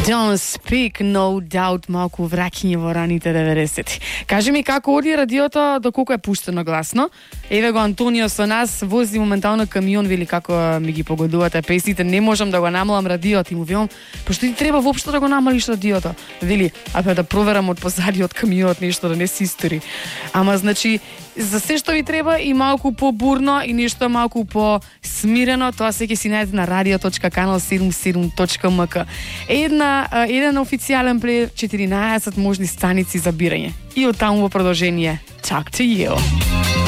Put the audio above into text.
Don't speak, no doubt, малку враќање во раните 90-ти. Кажи ми како оди радиото, доколку е пуштено гласно. Еве го Антонио со нас, вози моментално камион, вели како ми ги погодувате песните, не можам да го намалам радиото. И му велам, пошто ти треба воопшто да го намалиш радиото? Вели, да проверам од позади од камионот нешто да не се истори. Ама значи, за се што ви треба и малку побурно и нешто малку по-смирено, тоа се ќе си најдете на radio.canal77.mk. Еден официјален плеер, 14 можни станици за бирање. И од таму во продолжение. Talk to you.